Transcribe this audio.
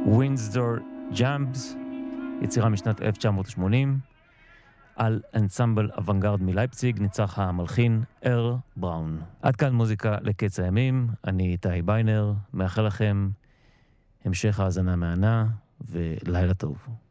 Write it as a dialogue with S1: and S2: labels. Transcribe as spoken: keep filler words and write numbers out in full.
S1: ווינדזור ג'אמפס, יצירה משנת אלף תשע מאות ושמונים, על אנסמבל אוונגרד מלייפציג, ניצח המלחין ארל בראון. עד כאן מוזיקה לקץ הימים, אני איתי ביינר, מאחל לכם המשך האזנה מהנה ולילה טוב.